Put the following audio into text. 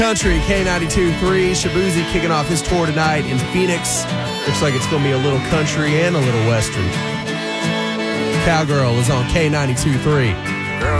Country, K92.3. Shabuzi kicking off his tour tonight in Phoenix. Looks like it's going to be a little country and a little western. Cowgirl is on K92.3.